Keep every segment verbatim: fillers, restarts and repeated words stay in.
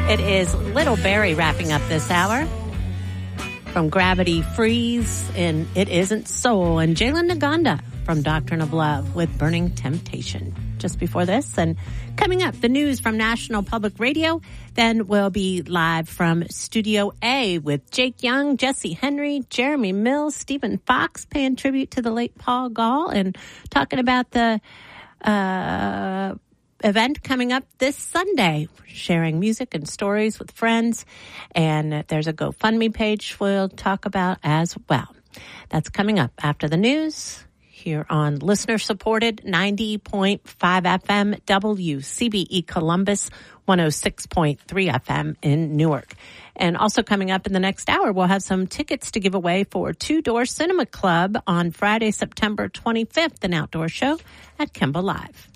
It is Little Barry wrapping up this hour. From Gravity Freeze in It Isn't Soul, and Jalen Naganda from Doctrine of Love with Burning Temptation. Just before this, and coming up, the news from National Public Radio. Then we'll be live from Studio A with Jake Young, Jesse Henry, Jeremy Mills, Stephen Fox, paying tribute to the late Paul Gall and talking about the uh event coming up this Sunday, sharing music and stories with friends. And there's a GoFundMe page we'll talk about as well. That's coming up after the news here on listener-supported ninety point five F M W C B E Columbus, one oh six point three F M in Newark. And also coming up in the next hour, we'll have some tickets to give away for Two Door Cinema Club on Friday, September twenty-fifth, an outdoor show at Kemba Live.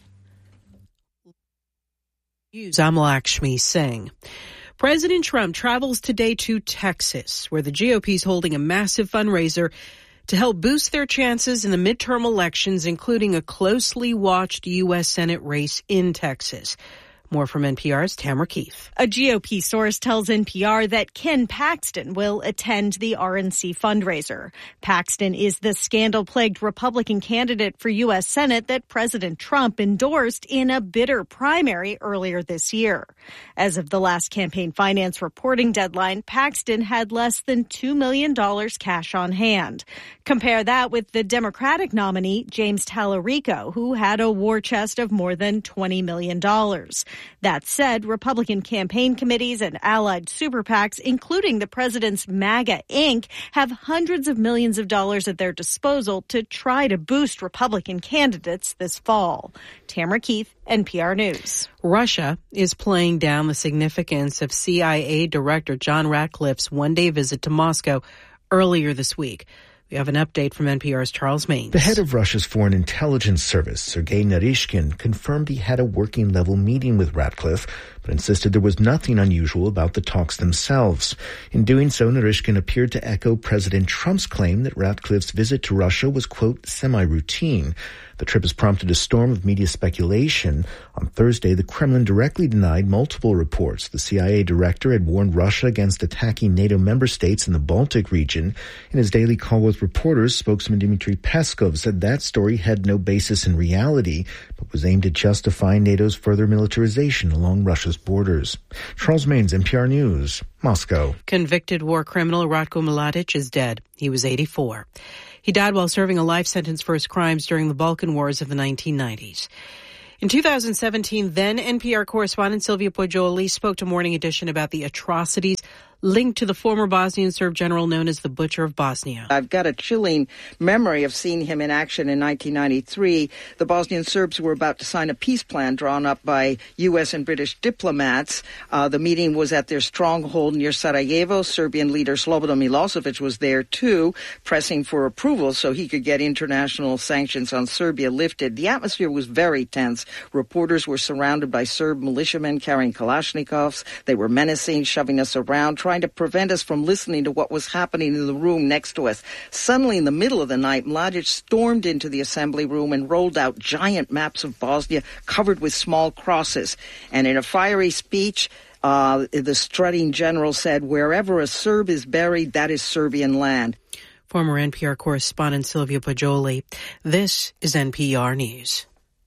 I'm Lakshmi Singh. President Trump travels today to Texas, where the G O P is holding a massive fundraiser to help boost their chances in the midterm elections, including a closely watched U S Senate race in Texas. More from N P R's Tamara Keith. A G O P source tells N P R that Ken Paxton will attend the R N C fundraiser. Paxton is the scandal-plagued Republican candidate for U S Senate that President Trump endorsed in a bitter primary earlier this year. As of the last campaign finance reporting deadline, Paxton had less than two million dollars cash on hand. Compare that with the Democratic nominee, James Tallarico, who had a war chest of more than twenty million dollars. That said, Republican campaign committees and allied super PACs, including the president's MAGA Incorporated, have hundreds of millions of dollars at their disposal to try to boost Republican candidates this fall. Tamara Keith, N P R News. Russia is playing down the significance of C I A Director John Ratcliffe's one-day visit to Moscow earlier this week. We have an update from N P R's Charles Maines. The head of Russia's Foreign Intelligence Service, Sergei Naryshkin, confirmed he had a working-level meeting with Ratcliffe, but insisted there was nothing unusual about the talks themselves. In doing so, Naryshkin appeared to echo President Trump's claim that Ratcliffe's visit to Russia was, quote, semi-routine. The trip has prompted a storm of media speculation. On Thursday, the Kremlin directly denied multiple reports. The C I A director had warned Russia against attacking NATO member states in the Baltic region. In his daily call with reporters, spokesman Dmitry Peskov said that story had no basis in reality, but was aimed at justifying NATO's further militarization along Russia's borders. Charles Maines, N P R News, Moscow. Convicted war criminal Ratko Mladic is dead. He was eighty-four. He died while serving a life sentence for his crimes during the Balkan Wars of the nineteen nineties. In two thousand seventeen, then N P R correspondent Sylvia Poggioli spoke to Morning Edition about the atrocities linked to the former Bosnian Serb general known as the Butcher of Bosnia. I've got a chilling memory of seeing him in action in nineteen ninety-three. The Bosnian Serbs were about to sign a peace plan drawn up by U S and British diplomats. Uh, the meeting was at their stronghold near Sarajevo. Serbian leader Slobodan Milosevic was there too, pressing for approval so he could get international sanctions on Serbia lifted. The atmosphere was very tense. Reporters were surrounded by Serb militiamen carrying Kalashnikovs. They were menacing, shoving us around, trying to prevent us from listening to what was happening in the room next to us. Suddenly, in the middle of the night, Mladic stormed into the assembly room and rolled out giant maps of Bosnia covered with small crosses. And in a fiery speech, uh, the strutting general said, "Wherever a Serb is buried, that is Serbian land." Former N P R correspondent Sylvia Poggioli. This is N P R News.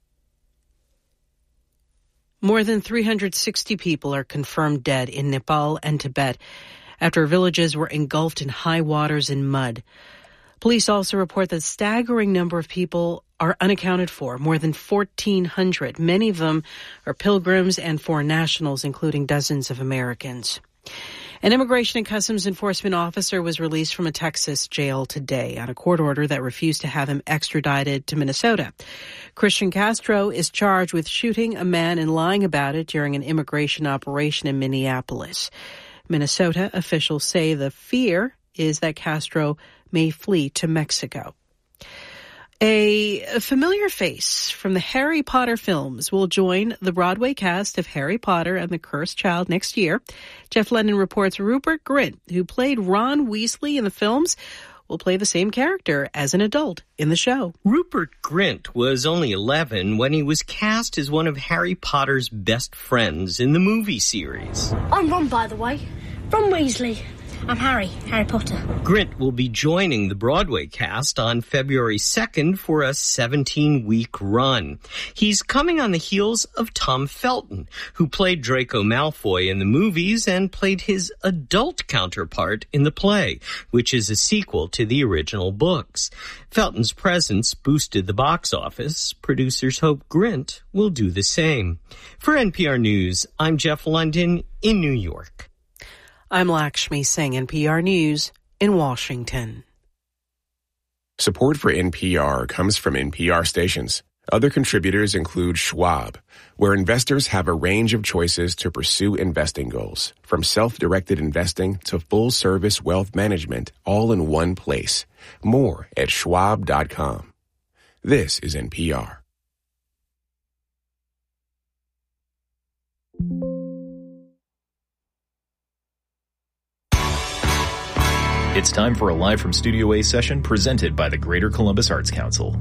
More than three hundred sixty people are confirmed dead in Nepal and Tibet after villages were engulfed in high waters and mud. Police also report that a staggering number of people are unaccounted for, more than fourteen hundred. Many of them are pilgrims and foreign nationals, including dozens of Americans. An Immigration and Customs Enforcement officer was released from a Texas jail today on a court order that refused to have him extradited to Minnesota. Christian Castro is charged with shooting a man and lying about it during an immigration operation in Minneapolis. Minnesota officials say the fear is that Castro may flee to Mexico. A familiar face from the Harry Potter films will join the Broadway cast of Harry Potter and the Cursed Child next year. Jeff London reports Rupert Grint, who played Ron Weasley in the films, will play the same character as an adult in the show. Rupert Grint was only eleven when he was cast as one of Harry Potter's best friends in the movie series. I'm Ron, by the way. Ron Weasley. I'm Harry, Harry Potter. Grint will be joining the Broadway cast on February second for a seventeen-week run. He's coming on the heels of Tom Felton, who played Draco Malfoy in the movies and played his adult counterpart in the play, which is a sequel to the original books. Felton's presence boosted the box office. Producers hope Grint will do the same. For N P R News, I'm Jeff London in New York. I'm Lakshmi Singh, N P R News in Washington. Support for N P R comes from N P R stations. Other contributors include Schwab, where investors have a range of choices to pursue investing goals, from self-directed investing to full-service wealth management, all in one place. More at schwab dot com. This is N P R. It's time for a Live from Studio A session presented by the Greater Columbus Arts Council.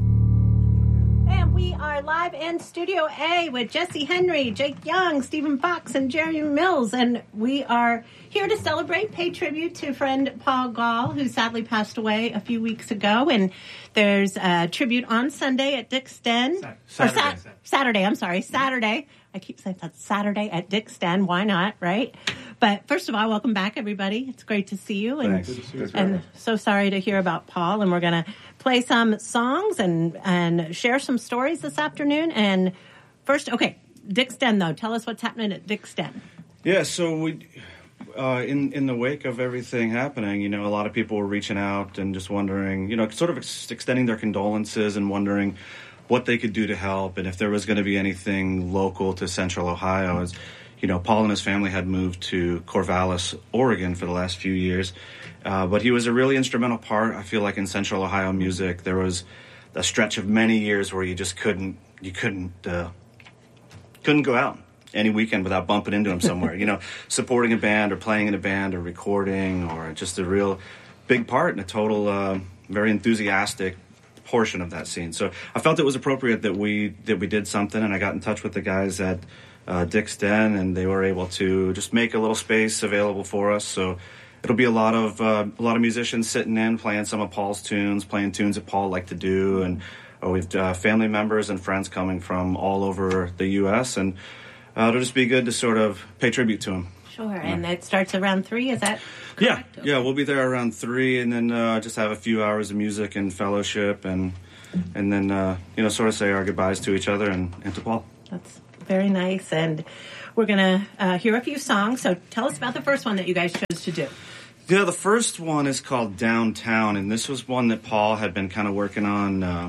And we are live in Studio A with Jesse Henry, Jake Young, Stephen Fox, and Jeremy Mills. And we are here to celebrate, pay tribute to friend Paul Gall, who sadly passed away a few weeks ago. And there's a tribute on Sunday at Dick's Den. Saturday. Or sa- Saturday, I'm sorry, Saturday. I keep saying that's Saturday at Dick's Den. Why not, right? But first of all, welcome back, everybody. It's great to see you. And, Thanks. and so sorry to hear about Paul. And we're going to play some songs and, and share some stories this afternoon. And first, okay, Dick's Den, though. Tell us what's happening at Dick's Den. Yeah, so we, uh, in, in the wake of everything happening, you know, a lot of people were reaching out and just wondering, you know, sort of ex- extending their condolences and wondering what they could do to help and if there was going to be anything local to Central Ohio. As you know, Paul and his family had moved to Corvallis, Oregon for the last few years, uh, but he was a really instrumental part, I feel like, in Central Ohio music. There was a stretch of many years where you just couldn't, you couldn't, uh, couldn't go out any weekend without bumping into him somewhere, you know, supporting a band or playing in a band or recording, or just a real big part and a total, uh, very enthusiastic portion of that scene. So I felt it was appropriate that we that we did something, and I got in touch with the guys at uh, Dick's Den, and they were able to just make a little space available for us. So it'll be a lot of uh, a lot of musicians sitting in, playing some of Paul's tunes, playing tunes that Paul liked to do, and uh, we've uh, family members and friends coming from all over the U S, and uh, it'll just be good to sort of pay tribute to him. Sure, and it starts around three, is that correct? Yeah, yeah, we'll be there around three, and then uh, just have a few hours of music and fellowship, and and then, uh, you know, sort of say our goodbyes to each other and, and to Paul. That's very nice, and we're going to uh, hear a few songs, so tell us about the first one that you guys chose to do. Yeah, the first one is called Downtown, and this was one that Paul had been kind of working on. Uh,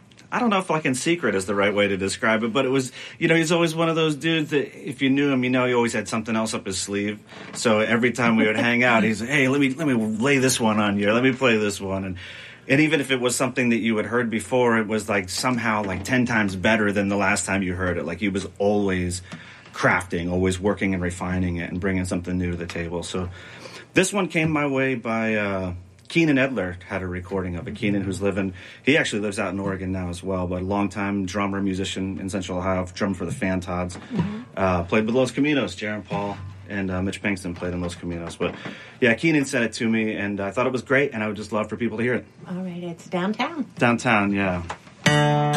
I don't know if like in secret is the right way to describe it, but it was, you know, he's always one of those dudes that if you knew him, you know, he always had something else up his sleeve. So every time we would hang out, he's like, hey, let me let me lay this one on you. Let me play this one. And and even if it was something that you had heard before, it was like somehow like ten times better than the last time you heard it. Like he was always crafting, always working and refining it and bringing something new to the table. So this one came my way by uh, Keenan Edler had a recording of it. Keenan, who's living, he actually lives out in Oregon now as well, but a longtime drummer, musician in Central Ohio, drummed for the Fantods, mm-hmm. uh, played with Los Caminos, Jaron Paul, and uh, Mitch Pinkston played in Los Caminos. But yeah, Keenan sent it to me, and I thought it was great, and I would just love for people to hear it. All right, it's Downtown. Downtown, yeah.